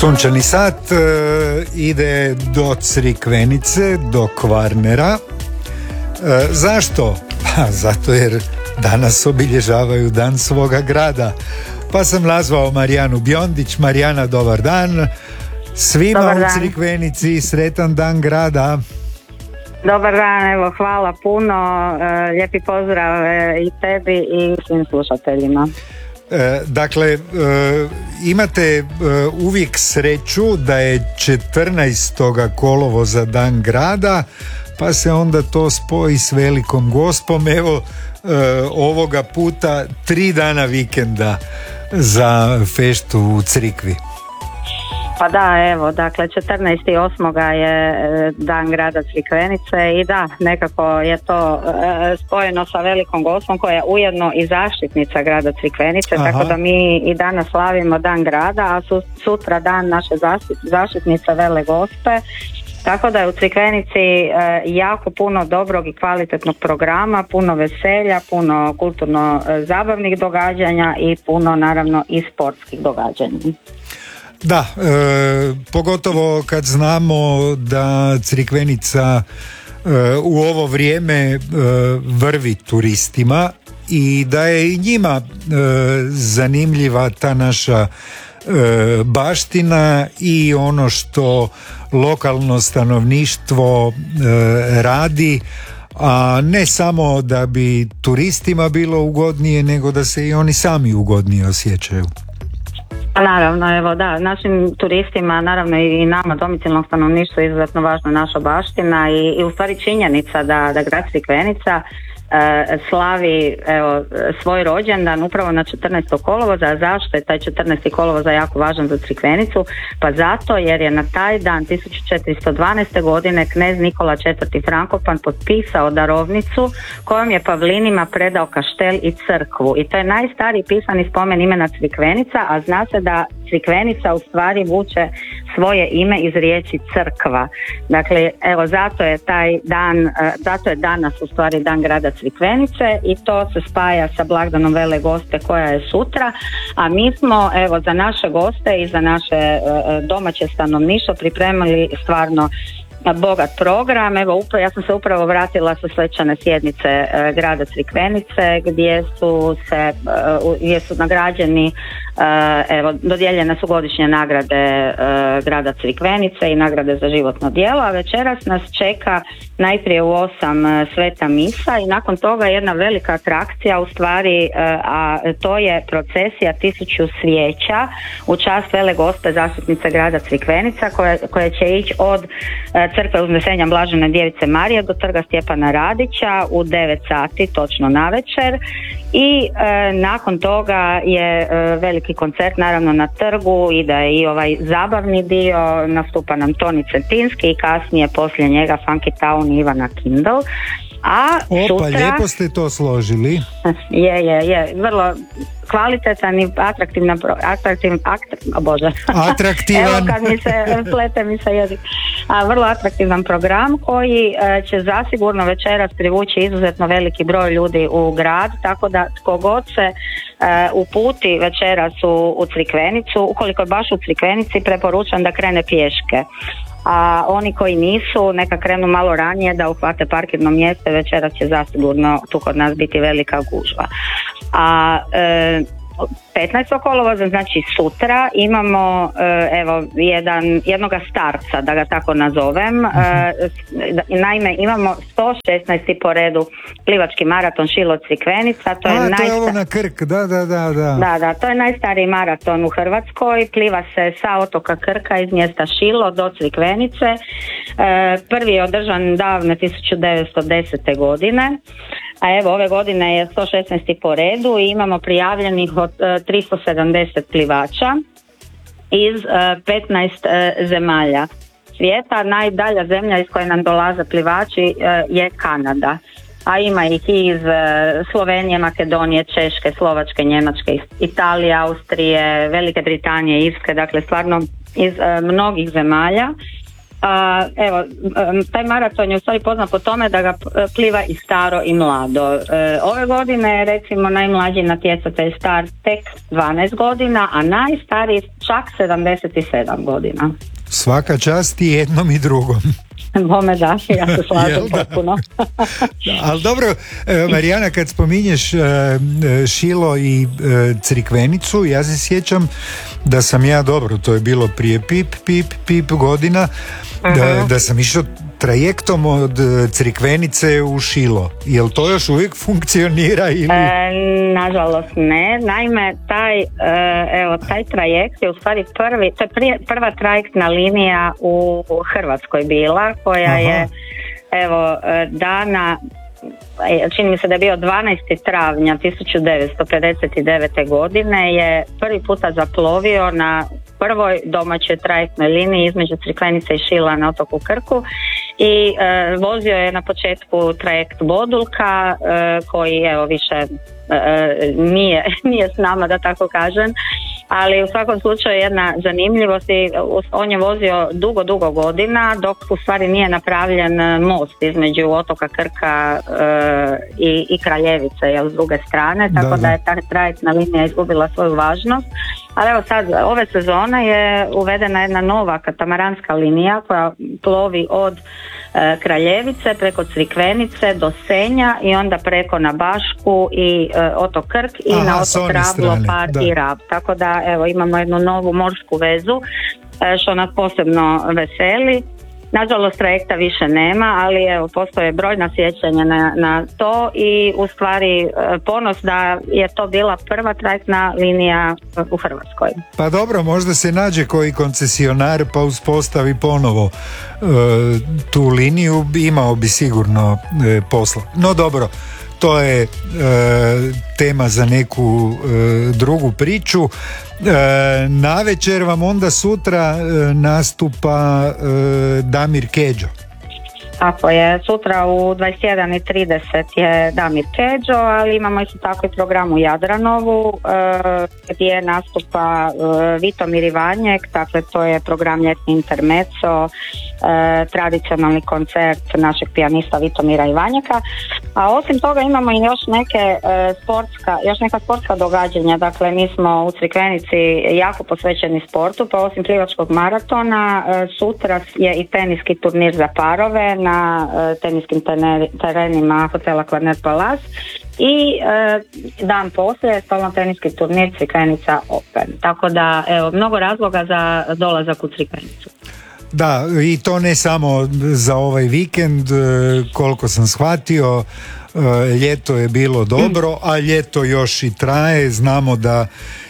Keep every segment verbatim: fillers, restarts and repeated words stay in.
Sunčani sat e, ide do Crikvenice, do Kvarnera. E, zašto? Pa zato jer danas obilježavaju dan svoga grada. Pa sam nazvao Marijanu Bjondić. Marijana, dobar dan. Svima dobar dan. U Crikvenici sretan dan grada. Dobar dan, evo, hvala puno. E, lijepi pozdrav e, i tebi i svim slušateljima. E, dakle, e, imate e, uvijek sreću da je četrnaestog kolovoza dan grada, pa se onda to spoji s Velikom Gospom. Evo, e, ovoga puta tri dana vikenda za feštu u Crikvi. Pa da, evo, dakle četrnaestog osmog je dan grada Crikvenice i da, nekako je to e, spojeno sa Velikom Gospom koja je ujedno i zaštitnica grada Crikvenice. Aha. Tako da mi i danas slavimo dan grada, a su, sutra dan naše zaštit, zaštitnice Vele Gospe. Tako da je u Crikvenici e, jako puno dobrog i kvalitetnog programa, puno veselja, puno kulturno e, zabavnih događanja i puno naravno i sportskih događanja. Da, e, pogotovo kad znamo da Crikvenica e, u ovo vrijeme e, vrvi turistima i da je i njima e, zanimljiva ta naša e, baština i ono što lokalno stanovništvo e, radi, a ne samo da bi turistima bilo ugodnije, nego da se i oni sami ugodnije osjećaju. Naravno, evo da, našim turistima, naravno i nama domicilnom stanovništvu je izuzetno važna naša baština i, i u stvari činjenica da, da grad Crikvenica e, slavi evo, svoj rođendan upravo na četrnaestog kolovoza. A zašto je taj četrnaesti kolovoza jako važan za Crikvenicu? Pa zato jer je na taj dan tisuću četiristo dvanaeste. godine knez Nikola četvrti. Frankopan potpisao darovnicu kojom je Pavlinima predao kaštel i crkvu. I to je najstariji pisani spomen imena Crikvenica, a zna se da Crikvenica u stvari vuče svoje ime iz riječi crkva. Dakle, evo zato je taj dan, zato je danas u stvari dan grada Crikvenice i to se spaja sa blagdanom Vele Gospe koja je sutra, a mi smo evo za naše goste i za naše domaće stanovništvo pripremili stvarno bogat program. Evo, upravo, ja sam se upravo vratila sa svečane sjednice e, grada Crikvenice gdje su se e, gdje su nagrađeni e, evo, dodijeljene su godišnje nagrade e, grada Crikvenice i nagrade za životno djelo, a večeras nas čeka najprije u osam e, sveta misa i nakon toga jedna velika atrakcija u stvari, e, a to je procesija tisuću svijeća u čast Vele Gospe, zaštitnice grada Crikvenica, koja, koja će ići od e, crkve Uznesenja Blažene Djevice Marije do trga Stjepana Radića u devet sati točno navečer i e, nakon toga je e, veliki koncert naravno na trgu i da je i ovaj zabavni dio, nastupa nam Toni Cetinski i kasnije poslije njega Funky Town i Ivana Kindle. A Opa, sutra, lijepo ste to složili. Je, je, je, vrlo kvalitetan i atraktivan, atraktivan, atrak, bože. Atraktivan. Evo kad mi se plete mi se jezik. A, vrlo atraktivan program koji e, će zasigurno večeras privući izuzetno veliki broj ljudi u grad, tako da tko god se e, uputi večeras u, u Crikvenicu, ukoliko je baš u Crikvenici, preporučam da krene pješke. A oni koji nisu, neka krenu malo ranije da uhvate parkirno mjesto, večeras će zasigurno tu kod nas biti velika gužva. A e, petnaestog kolovoza, znači sutra, imamo e, evo jedan, jednoga starca, da ga tako nazovem. E, naime, imamo sto šesnaesti po redu plivački maraton Šilo Crikvenica. To je, A, to najsta... je ovo na Krk, da, da, da, da. Da, da, to je najstariji maraton u Hrvatskoj. Pliva se sa otoka Krka iz mjesta Šilo do Crikvenice. E, prvi je održan davne tisuću devetsto desete. godine. A evo, ove godine je sto šesnaesti po redu i imamo prijavljenih od e, tristo sedamdeset plivača iz e, petnaest e, zemalja svijeta. Najdalja zemlja iz koje nam dolaze plivači e, je Kanada. A ima ih i iz e, Slovenije, Makedonije, Češke, Slovačke, Njemačke, Italije, Austrije, Velike Britanije, Irske, dakle stvarno iz e, mnogih zemalja. A, evo, taj maraton je u stvari poznat po tome da ga pliva i staro i mlado. E, ove godine recimo najmlađi natjecatelj star tek dvanaest godina, a najstariji čak sedamdeset sedam godina. Svaka čast i jednom i drugom. Bome da, ja se slažem potpuno. Ali dobro, Marijana, kad spominješ Šilo i Crikvenicu, ja se sjećam da sam ja, dobro, to je bilo prije pip, pip, pip godina, uh-huh. da, da sam išao trajektom od Crikvenice u Šilo. Jel to još uvijek funkcionira? Ili? E, nažalost ne. Naime, taj, e, evo, taj trajekt je u stvari prvi, to je prije, prva trajektna linija u Hrvatskoj bila, koja Aha. je evo, dana, čini mi se da je bio dvanaestog travnja tisuću devetsto pedeset devete godine, je prvi puta zaplovio na prvoj domaćoj trajektnoj liniji između Crikvenice i Šila na otoku Krku i e, vozio je na početku trajekt Bodulka e, koji evo više e, nije, nije s nama, da tako kažem, ali u svakom slučaju jedna zanimljivost i on je vozio dugo, dugo godina dok u stvari nije napravljen most između otoka Krka e, i, i Kraljevice, jel, s druge strane, tako da, da. da je ta trajektna linija izgubila svoju važnost. Ali evo sad, ove sezone je uvedena jedna nova katamaranska linija koja plovi od e, Kraljevice preko Crikvenice do Senja i onda preko na Bašku i e, otok Krk i Aha, na otok Rab, Lopar i Rab. Tako da evo imamo jednu novu morsku vezu e, što nas posebno veseli. Nažalost trajekta više nema, ali evo postoje brojna sjećanja na, na to i u stvari ponos da je to bila prva trajektna linija u Hrvatskoj. Pa dobro, možda se nađe koji koncesionar pa uspostavi ponovo e, tu liniju, imao bi sigurno e, posla. No dobro, to je e, tema za neku e, drugu priču. E, navečer vam onda sutra e, nastupa e, Damir Kedžo. Tako je, sutra u dvadeset jedan i trideset je Damir Kedžo, ali imamo isto tako i program u Jadranovu e, gdje nastupa e, Vitomir Ivanjek, dakle to je program ljetni intermezzo, e, tradicionalni koncert našeg pijanista Vitomira Ivanjeka, a osim toga imamo i još neke e, sportska, još neka sportska događanja, dakle mi smo u Crikvenici jako posvećeni sportu, pa osim plivačkog maratona e, sutra je i teniski turnir za parove na e, teniskim terenima hotela Kvarner Palace i e, dan poslije stalno teniski turnir Crikvenica Open. Tako da evo mnogo razloga za dolazak u Crikvenicu. Da, i to ne samo za ovaj vikend, koliko sam shvatio, ljeto je bilo dobro, a ljeto još i traje, znamo da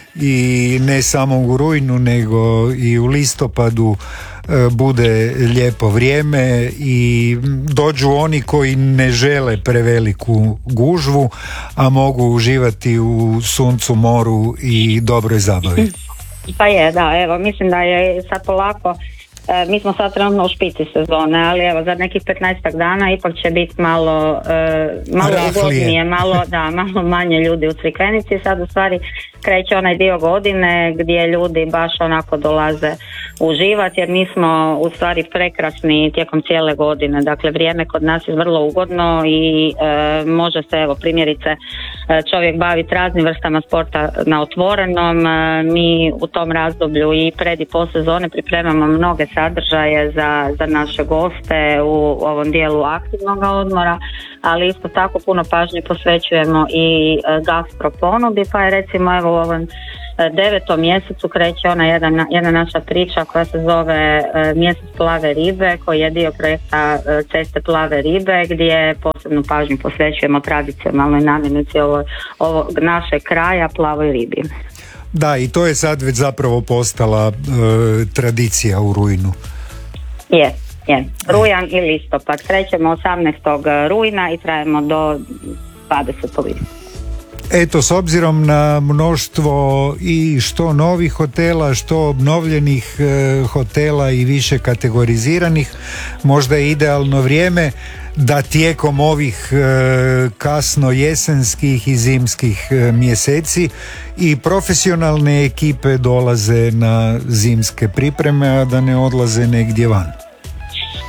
i ne samo u rujnu nego i u listopadu bude lijepo vrijeme i dođu oni koji ne žele preveliku gužvu, a mogu uživati u suncu, moru i dobroj zabavi. Pa je, da, evo, mislim da je sad polako, e, mi smo sad trenutno u špici sezone, ali evo, za nekih petnaestak dana ipak će biti malo, e, malo ugodnije, malo, da, malo manje ljudi u Crikvenici. Sad u stvari kreće onaj dio godine gdje ljudi baš onako dolaze uživati, jer mi smo u stvari prekrasni tijekom cijele godine, dakle vrijeme kod nas je vrlo ugodno i e, može se, evo primjerice, e, čovjek baviti raznim vrstama sporta na otvorenom. E, mi u tom razdoblju i pred i post sezone pripremamo mnoge sadržaje za, za naše goste u ovom dijelu aktivnog odmora, ali isto tako puno pažnje posvećujemo i e, gastro ponudi, pa je recimo evo u ovom devetom mjesecu kreće ona jedna, jedna naša priča koja se zove e, Mjesec plave ribe, koji je dio projekta e, Ceste plave ribe, gdje posebnu pažnju posvećujemo tradicionalnoj namirnici ovo, ovog našeg kraja, plavoj ribi. Da, i to je sad već zapravo postala e, tradicija u rujnu. Je, je. Rujan i listopad. Krećemo osamnaestog rujna i trajemo do dvadesetog listopada. Eto, s obzirom na mnoštvo i što novih hotela, što obnovljenih e, hotela i više kategoriziranih, možda je idealno vrijeme da tijekom ovih e, kasno jesenskih i zimskih e, mjeseci i profesionalne ekipe dolaze na zimske pripreme, a da ne odlaze negdje van.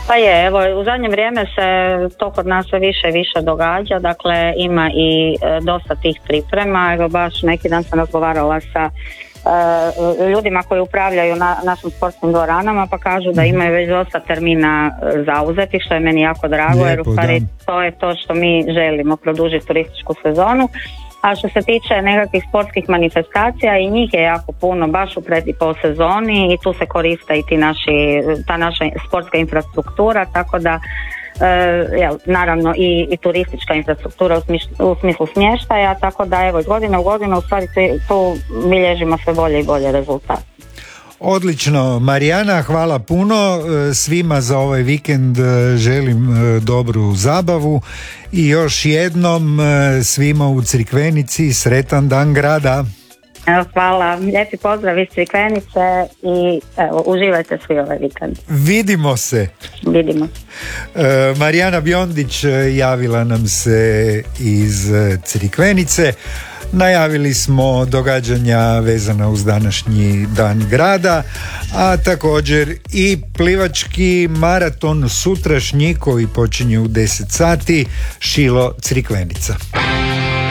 Pa je, evo, u zadnje vrijeme se to kod nas sve više i više događa, dakle ima i e, dosta tih priprema. Evo baš neki dan sam razgovarala sa e, ljudima koji upravljaju na, našim sportskim dvoranama, pa kažu da imaju već dosta termina zauzetih, što je meni jako drago. Lijepo, jer u stvari to je to što mi želimo, produžiti turističku sezonu. A što se tiče nekakvih sportskih manifestacija, i njih je jako puno baš u pred i po sezoni, i tu se koriste i ti naši, ta naša sportska infrastruktura, tako da e, ja, naravno i, i turistička infrastruktura u, smiš, u smislu smještaja, tako da evo iz godine u godinu u stvari tu bilježimo sve bolje i bolje rezultate. Odlično, Marijana, hvala puno svima za ovaj vikend, želim dobru zabavu i još jednom svima u Crikvenici sretan dan grada. Evo, hvala, lijepi pozdrav iz Crikvenice i evo, uživajte svi ovaj vikend. Vidimo se. Vidimo. E, Marijana Biondić javila nam se iz Crikvenice. Najavili smo događanja vezana uz današnji dan grada, a također i plivački maraton sutrašnji koji počinje u deset sati, Šilo Crikvenica.